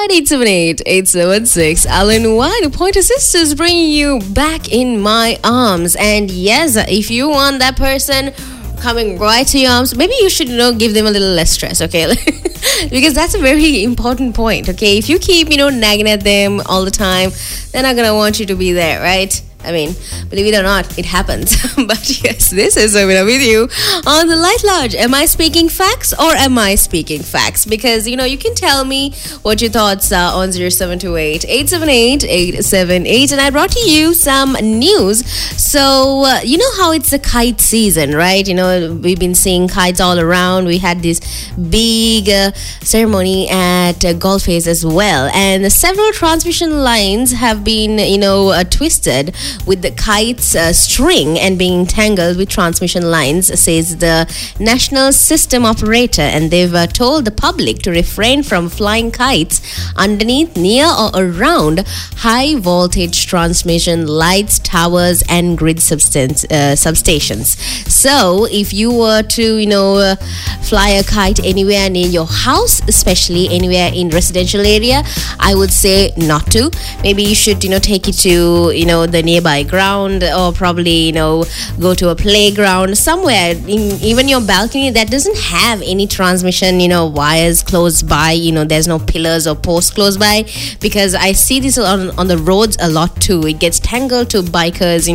Light 878-876. Alan White, Pointer Sisters, bringing you back in my arms. And yes, if you want that person coming right to your arms, maybe you should, give them a little less stress, okay? Because that's a very important point, okay? If you keep, nagging at them all the time, they're not gonna want you to be there, right? I mean, believe it or not, it happens. But yes, this is Amina with you on the Light Lodge. Am I speaking facts or am I speaking facts? Because, you can tell me what your thoughts are on 0728-878-878. And I brought to you some news. So, you know how it's the kite season, right? We've been seeing kites all around. We had this big ceremony at Golface as well. And several transmission lines have been, twisted with the kite's string and being tangled with transmission lines, says the national system operator, and they've told the public to refrain from flying kites underneath, near or around high voltage transmission lights, towers and grid substations. So if you were to fly a kite anywhere near your house, especially anywhere in residential area, I would say not to. Maybe you should take it to the nearby ground, or probably go to a playground somewhere in even your balcony that doesn't have any transmission wires close by. There's no pillars or posts close by, because I see this on the roads a lot too. It gets tangled to bikers,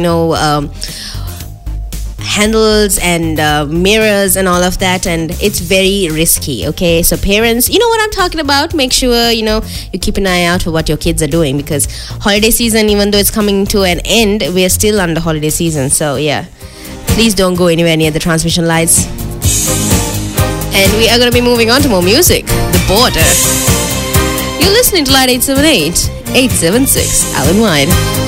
handles and mirrors and all of that, and it's very risky. Okay, so parents, you know what I'm talking about. Make sure you keep an eye out for what your kids are doing, because holiday season, even though it's coming to an end, we are still under holiday season. So yeah, please don't go anywhere near the transmission lights. And we are going to be moving on to more music. The Border. You're listening to Light 878-876 Alan White.